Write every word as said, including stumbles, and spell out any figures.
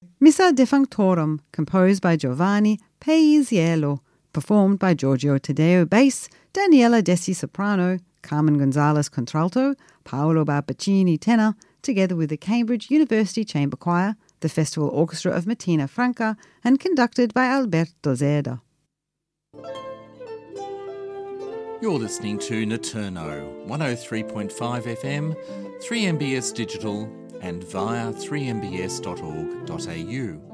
Missa Defunctorum, composed by Giovanni Paisiello, performed by Giorgio Taddeo bass, Daniela Desi soprano, Carmen Gonzalez contralto, Paolo Barbaccini tenor, together with the Cambridge University Chamber Choir, the Festival Orchestra of Mattina Franca, and conducted by Alberto Zerda. You're listening to Naturno, one oh three point five F M, three M B S Digital, and via three m b s dot org dot a u.